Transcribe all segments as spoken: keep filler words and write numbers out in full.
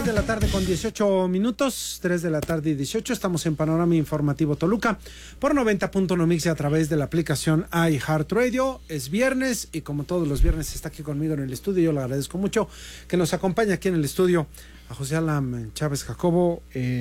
de la tarde con dieciocho minutos, tres de la tarde y dieciocho, estamos en Panorama Informativo Toluca por noventa punto uno Mix y a través de la aplicación iHeartRadio. Es viernes y como todos los viernes está aquí conmigo en el estudio. Yo le agradezco mucho que nos acompañe aquí en el estudio a José Alan Chávez Jacobo,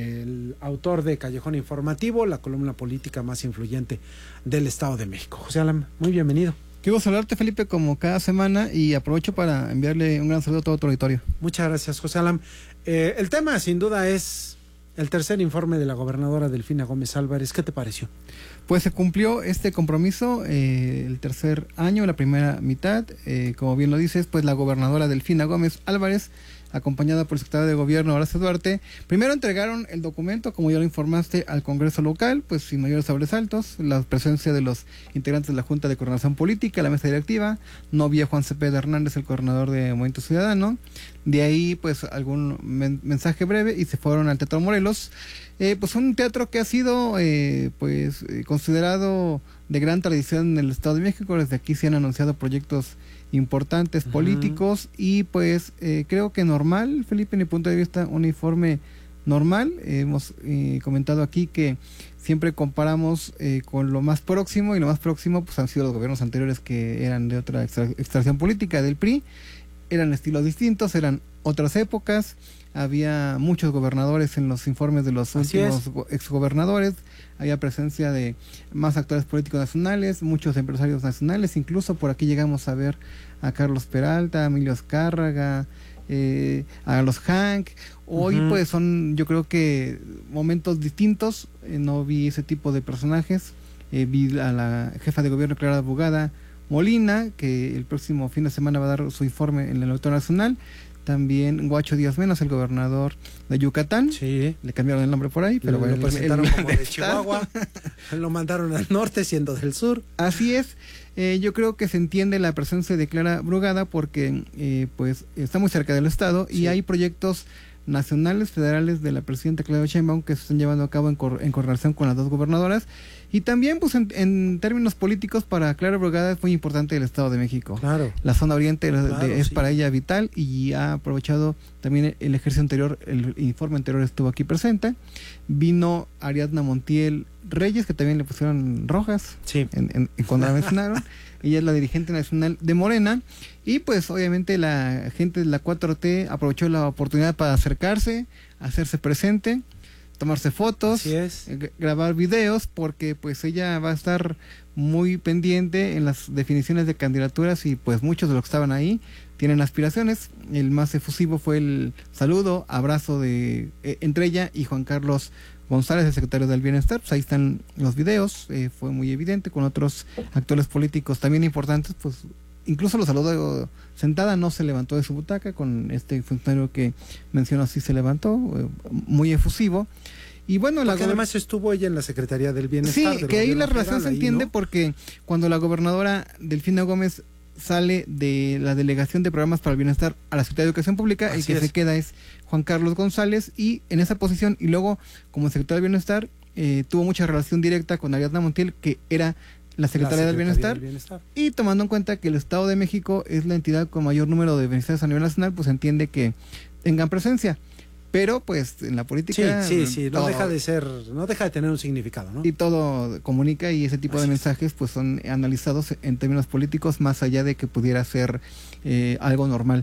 el autor de Callejón Informativo, la columna política más influyente del Estado de México. José Alan, muy bienvenido. Quiero saludarte, Felipe, como cada semana, y aprovecho para enviarle un gran saludo a todo tu auditorio. Muchas gracias, José Alan. Eh, el tema, sin duda, es el tercer informe de la gobernadora Delfina Gómez Álvarez. ¿Qué te pareció? Pues se cumplió este compromiso, eh, el tercer año, la primera mitad. Eh, como bien lo dices, pues la gobernadora Delfina Gómez Álvarez, acompañada por el secretario de Gobierno, Horacio Duarte, primero entregaron el documento, como ya lo informaste, al Congreso local, pues sin mayores sobresaltos, la presencia de los integrantes de la Junta de Coordinación Política, la mesa directiva, no había Juan Cepeda Hernández, el coordinador de Movimiento Ciudadano, de ahí pues algún men mensaje breve y se fueron al Teatro Morelos, eh, pues un teatro que ha sido eh, pues eh, considerado de gran tradición en el Estado de México. Desde aquí se han anunciado proyectos importantes políticos. Uh-huh. Y pues eh, creo que normal, Felipe, en mi punto de vista, un informe normal. Eh, hemos eh, comentado aquí que siempre comparamos eh, con lo más próximo, y lo más próximo pues han sido los gobiernos anteriores, que eran de otra extra extracción política del P R I, eran estilos distintos, eran otras épocas, había muchos gobernadores en los informes de los Así últimos es. exgobernadores, había presencia de más actores políticos nacionales, muchos empresarios nacionales, incluso por aquí llegamos a ver a Carlos Peralta, a Emilio Azcárraga, eh, a los Hank. Hoy uh-huh. pues son, yo creo que momentos distintos. Eh, no vi ese tipo de personajes. Eh, vi a la jefa de gobierno, Clara Brugada Molina, que el próximo fin de semana va a dar su informe en el Auditorio Nacional. También Guacho Díaz Menos, el gobernador de Yucatán. Sí. Le cambiaron el nombre por ahí, pero lo, bueno. Lo presentaron el, como de Chihuahua, lo mandaron al norte siendo del sur. Así es. Eh, yo creo que se entiende la presencia de Clara Brugada porque eh, pues está muy cerca del Estado, sí. Y hay proyectos nacionales, federales de la presidenta Claudia Sheinbaum que se están llevando a cabo en, cor en coordinación con las dos gobernadoras. Y también, pues, en, en términos políticos, para Clara Brugada es muy importante el Estado de México. Claro. La zona oriente claro, de, es sí. para ella vital, y ha aprovechado también el ejercicio anterior, el informe anterior estuvo aquí presente. Vino Ariadna Montiel Reyes, que también le pusieron rojas sí. en, en, en cuando la mencionaron. Ella es la dirigente nacional de Morena. Y pues obviamente la gente de la cuatro T aprovechó la oportunidad para acercarse, hacerse presente, tomarse fotos, es. grabar videos, porque pues ella va a estar muy pendiente en las definiciones de candidaturas, y pues muchos de los que estaban ahí tienen aspiraciones. El más efusivo fue el saludo, abrazo de eh, entre ella y Juan Carlos González, el secretario del Bienestar. Pues ahí están los videos, eh, fue muy evidente, con otros actores políticos también importantes. Pues incluso lo saludó sentada, no se levantó de su butaca. Con este funcionario que mencionó, sí se levantó, eh, muy efusivo. Y bueno, porque la además estuvo ella en la Secretaría del Bienestar. Sí, que ahí la relación se entiende, ¿no? Porque cuando la gobernadora Delfina Gómez sale de la Delegación de Programas para el Bienestar a la Secretaría de Educación Pública, Así el que es. se queda es Juan Carlos González, y en esa posición, y luego como secretario del Bienestar, eh, tuvo mucha relación directa con Ariadna Montiel, que era la secretaria, la secretaria del, bienestar, del Bienestar, y tomando en cuenta que el Estado de México es la entidad con mayor número de beneficiarios a nivel nacional, pues entiende que tengan presencia. Pero pues en la política sí, sí, sí, no deja de ser, no deja de tener un significado, ¿no? Y todo comunica, y ese tipo Así de mensajes pues son analizados en términos políticos, más allá de que pudiera ser eh, algo normal.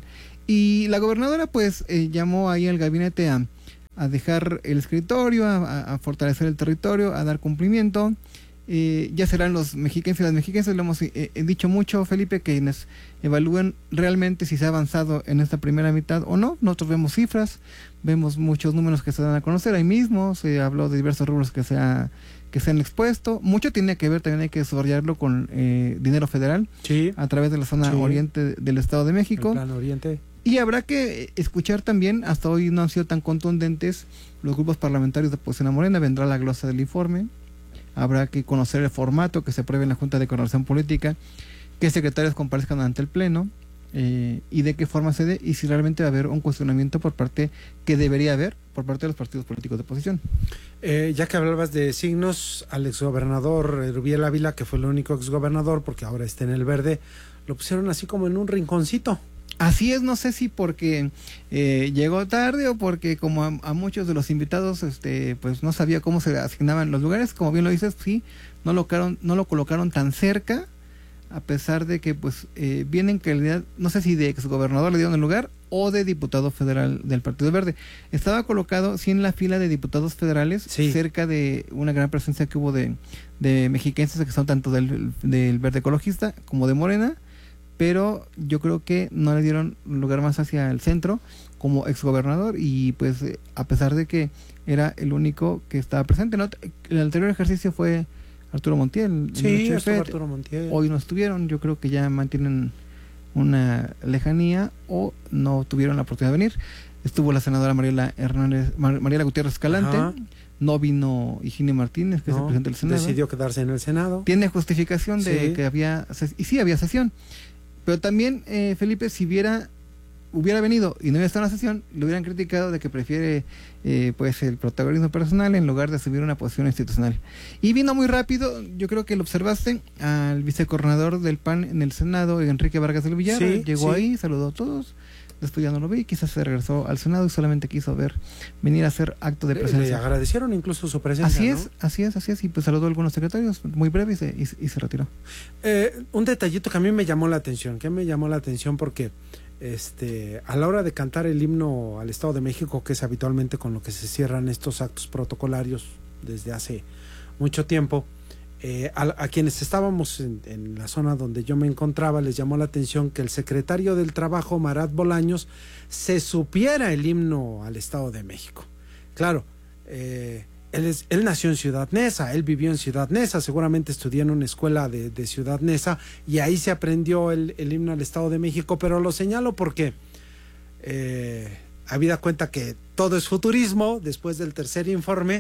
Y la gobernadora pues eh, llamó ahí al gabinete a, a dejar el escritorio, a, a fortalecer el territorio, a dar cumplimiento. Eh, ya serán los mexiquenses y las mexiquenses, lo hemos eh, dicho mucho, Felipe, que quienes evalúen realmente si se ha avanzado en esta primera mitad o no. Nosotros vemos cifras, vemos muchos números que se dan a conocer, ahí mismo se habló de diversos rubros que se, ha, que se han expuesto. Mucho tiene que ver, también hay que subrayarlo, con eh, dinero federal, sí. a través de la zona sí. oriente del Estado de México. El plan oriente. Y habrá que escuchar también, hasta hoy no han sido tan contundentes los grupos parlamentarios de oposición a Morena. Vendrá la glosa del informe. Habrá que conocer el formato que se apruebe en la Junta de Coordinación Política, qué secretarios comparezcan ante el Pleno, eh, y de qué forma se dé, y si realmente va a haber un cuestionamiento por parte, que debería haber, por parte de los partidos políticos de oposición. Eh, ya que hablabas de signos, al exgobernador eh, Rubiel Ávila, que fue el único exgobernador, porque ahora está en el verde, lo pusieron así como en un rinconcito. Así es, no sé si porque eh, llegó tarde o porque como a, a muchos de los invitados este pues no sabía cómo se asignaban los lugares, como bien lo dices, sí, no lo colocaron, no lo colocaron tan cerca, a pesar de que pues eh, viene en calidad, no sé si de exgobernador le dieron el lugar o de diputado federal del Partido Verde. Estaba colocado sí en la fila de diputados federales, sí, cerca de una gran presencia que hubo de, de mexiquenses que son tanto del, del Verde Ecologista como de Morena, pero yo creo que no le dieron lugar más hacia el centro como exgobernador y pues a pesar de que era el único que estaba presente, ¿no? El anterior ejercicio fue Arturo Montiel. Sí, estuvo Arturo Montiel. Hoy no estuvieron, yo creo que ya mantienen una lejanía o no tuvieron la oportunidad de venir. Estuvo la senadora Mariela Hernández, Mar, Mariela Gutiérrez Escalante. Ajá. No vino Higinio Martínez, que no, es el presidente del Senado. Decidió quedarse en el Senado. Tiene justificación de sí. que había, y sí había sesión. Pero también, eh, Felipe, si hubiera, hubiera venido y no hubiera estado en la sesión, le hubieran criticado de que prefiere eh, pues el protagonismo personal en lugar de asumir una posición institucional. Y vino muy rápido, yo creo que lo observaste, al vicecoordinador del P A N en el Senado, Enrique Vargas del Villar, sí, llegó sí. ahí, saludó a todos. Después ya no lo vi, quizás se regresó al Senado y solamente quiso ver, venir a hacer acto de presencia. Le agradecieron incluso su presencia. Así es, ¿no? así es, así es, y pues saludó a algunos secretarios, muy breve, y se, y, y se retiró. Eh, un detallito que a mí me llamó la atención, que me llamó la atención porque este a la hora de cantar el himno al Estado de México, que es habitualmente con lo que se cierran estos actos protocolarios desde hace mucho tiempo, Eh, a, a quienes estábamos en, en la zona donde yo me encontraba les llamó la atención que el secretario del Trabajo, Marat Bolaños, se supiera el himno al Estado de México. Claro, eh, él, es, él nació en Ciudad Neza, él vivió en Ciudad Neza, seguramente estudió en una escuela de, de Ciudad Neza y ahí se aprendió el, el himno al Estado de México, pero lo señalo porque eh, habida cuenta que todo es futurismo, después del tercer informe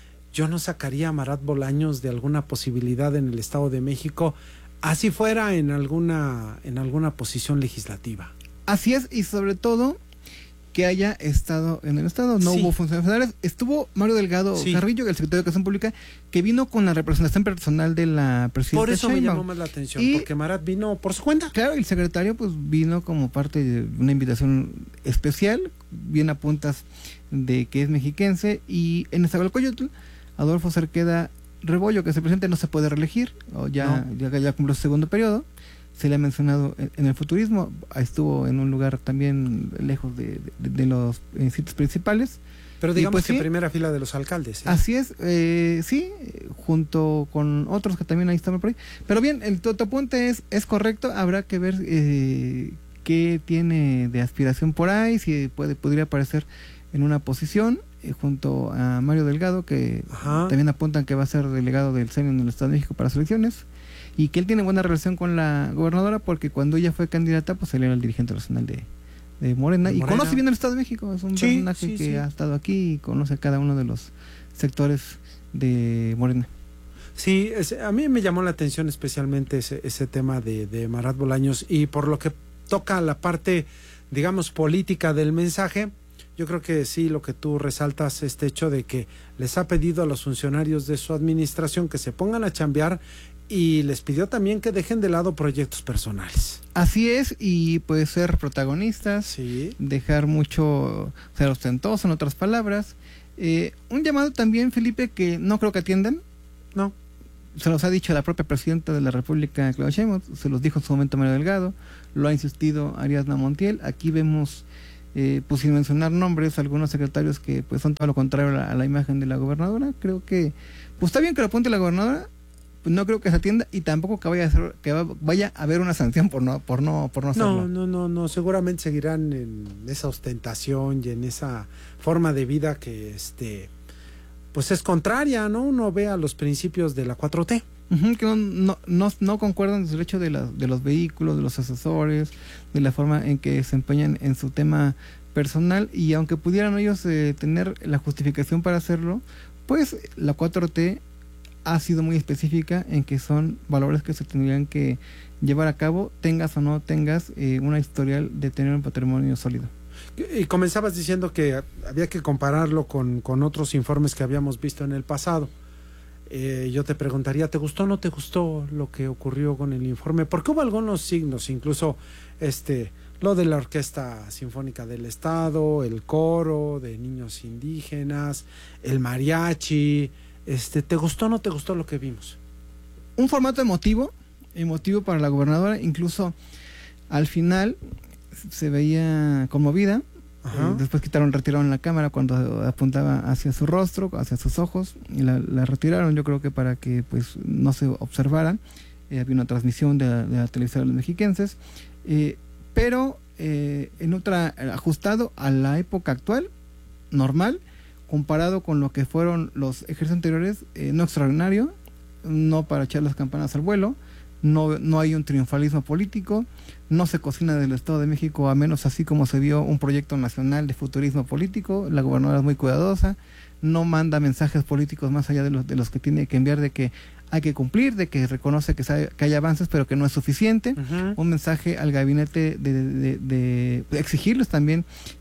yo no sacaría a Marat Bolaños de alguna posibilidad en el Estado de México, así fuera en alguna, en alguna posición legislativa. Así es, y sobre todo que haya estado en el Estado, no sí. hubo funcionarios federales. Estuvo Mario Delgado sí. Carrillo, el secretario de Educación Pública, que vino con la representación personal de la presidenta. Por eso Sheinbaum. me llamó más la atención, y, porque Marat vino por su cuenta. Claro, el secretario pues vino como parte de una invitación especial, bien a puntas de que es mexiquense, y en Nezahualcóyotl Adolfo Cerqueda Rebollo, que es el presidente, no se puede reelegir, o ya, no. ya, ya cumplió su segundo periodo. Se le ha mencionado en, en el futurismo, estuvo en un lugar también lejos de, de, de los eh, sitios principales. Pero digamos pues, que sí, en primera fila de los alcaldes. ¿eh? Así es, eh, sí, junto con otros que también ahí estaban por ahí. Pero bien, el tu, tu apunte es, es correcto, habrá que ver eh, qué tiene de aspiración por ahí, si puede podría aparecer en una posición. Junto a Mario Delgado, que Ajá. también apuntan que va a ser delegado del C E N en el Estado de México para las elecciones, y que él tiene buena relación con la gobernadora porque cuando ella fue candidata, pues él era el dirigente nacional de, de Morena, de y Morena. Conoce bien el Estado de México, es un sí, personaje sí, que sí. ha estado aquí y conoce cada uno de los sectores de Morena. Sí, es, a mí me llamó la atención especialmente ese, ese tema de, de Marat Bolaños, y por lo que toca la parte, digamos, política del mensaje, yo creo que sí, lo que tú resaltas, este hecho de que les ha pedido a los funcionarios de su administración que se pongan a chambear, y les pidió también que dejen de lado proyectos personales. Así es, y puede ser protagonistas, sí. dejar mucho, ser ostentoso, en otras palabras. Eh, un llamado también, Felipe, que no creo que atiendan. No. Se los ha dicho la propia presidenta de la República, Claudia Sheinbaum, se los dijo en su momento Mario Delgado, lo ha insistido Ariadna Montiel. Aquí vemos... Eh, pues sin mencionar nombres, algunos secretarios que pues son todo lo contrario a la, a la imagen de la gobernadora. Creo que pues está bien que lo apunte la gobernadora, pues no creo que se atienda, y tampoco que vaya a ser, que vaya a haber una sanción por no por no por no hacerlo. No, no, no, no, seguramente seguirán en esa ostentación y en esa forma de vida que este pues es contraria, ¿no? Uno ve a los principios de la cuatro T. Uh-huh, que no, no, no, no concuerdan desde el hecho de, la, de los vehículos, de los asesores, de la forma en que se empeñan en su tema personal, y aunque pudieran ellos eh, tener la justificación para hacerlo, pues la cuatro T ha sido muy específica en que son valores que se tendrían que llevar a cabo, tengas o no tengas eh, una historial de tener un patrimonio sólido. Y comenzabas diciendo que había que compararlo con, con otros informes que habíamos visto en el pasado. Eh, yo te preguntaría, ¿te gustó o no te gustó lo que ocurrió con el informe? Porque hubo algunos signos, incluso este lo de la Orquesta Sinfónica del Estado, el coro de niños indígenas, el mariachi. Este, ¿te gustó o no te gustó lo que vimos? Un formato emotivo, emotivo para la gobernadora, incluso al final se veía conmovida. Eh, después quitaron, retiraron la cámara cuando apuntaba hacia su rostro, hacia sus ojos, y la, la retiraron, yo creo que para que pues no se observara. Eh, había una transmisión de la, de la televisión de los mexiquenses, eh, pero eh, en otra, ajustado a la época actual, normal, comparado con lo que fueron los ejercicios anteriores, eh, no extraordinario, no para echar las campanas al vuelo. No, no hay un triunfalismo político, no se cocina del Estado de México, a menos así como se vio un proyecto nacional de futurismo político. La gobernadora es muy cuidadosa, no manda mensajes políticos más allá de los, de los que tiene que enviar, de que hay que cumplir, de que reconoce que, sabe, que hay avances, pero que no es suficiente. Uh-huh. Un mensaje al gabinete de, de, de, de, de exigirles también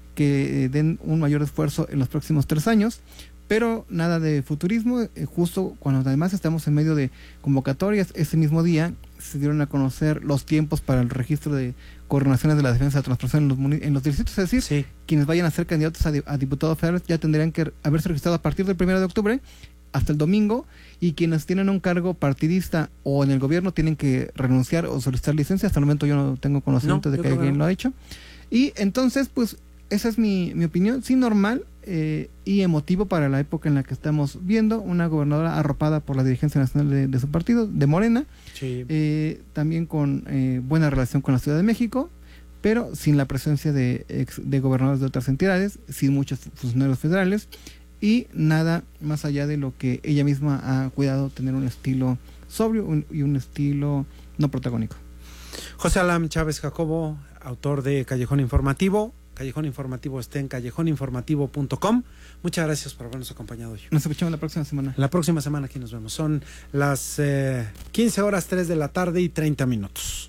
que den un mayor esfuerzo en los próximos tres años. Pero nada de futurismo, eh, justo cuando además estamos en medio de convocatorias. Ese mismo día se dieron a conocer los tiempos para el registro de coordinaciones de la defensa de la transparencia en los, en los distritos, es decir, sí. quienes vayan a ser candidatos a, a diputados federales ya tendrían que haberse registrado a partir del primero de octubre hasta el domingo, y quienes tienen un cargo partidista o en el gobierno tienen que renunciar o solicitar licencia. Hasta el momento yo no tengo conocimiento no, de que alguien no. lo ha hecho. Y entonces, pues, esa es mi, mi opinión, sí, normal eh, y emotivo para la época en la que estamos viendo. Una gobernadora arropada por la dirigencia nacional de, de su partido, de Morena, sí. eh, también con eh, buena relación con la Ciudad de México, pero sin la presencia de, ex, de gobernadores de otras entidades, sin muchos funcionarios federales, y nada más allá de lo que ella misma ha cuidado, tener un estilo sobrio un, y un estilo no protagónico. José Alam Chávez Jacobo, autor de Callejón Informativo. Callejón Informativo está en callejón informativo punto com. Muchas gracias por habernos acompañado hoy. Nos escuchamos la próxima semana. La próxima semana aquí nos vemos. Son las eh, quince horas, tres de la tarde y treinta minutos.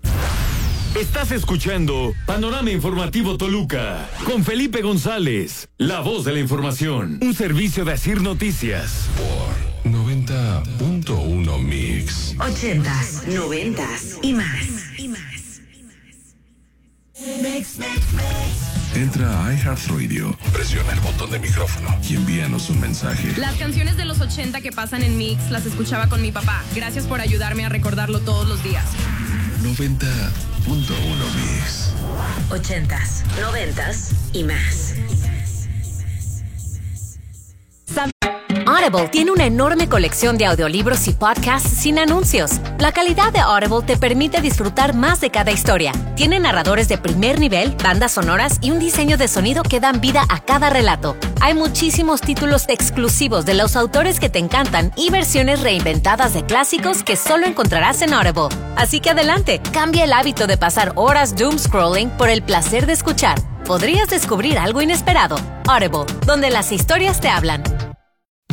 Estás escuchando Panorama Informativo Toluca con Felipe González, la voz de la información. Un servicio de Asir Noticias. Por noventa punto uno Mix. Ochentas, noventas y más. Y más. Mix, mix, mix. Entra a iHeartRadio, presiona el botón de micrófono y envíanos un mensaje. Las canciones de los ochenta que pasan en Mix las escuchaba con mi papá. Gracias por ayudarme a recordarlo todos los días. noventa punto uno Mix. Ochentas, noventas y más. Audible tiene una enorme colección de audiolibros y podcasts sin anuncios. La calidad de Audible te permite disfrutar más de cada historia. Tiene narradores de primer nivel, bandas sonoras y un diseño de sonido que dan vida a cada relato. Hay muchísimos títulos exclusivos de los autores que te encantan y versiones reinventadas de clásicos que solo encontrarás en Audible. Así que adelante, cambia el hábito de pasar horas doom scrolling por el placer de escuchar. Podrías descubrir algo inesperado. Audible, donde las historias te hablan.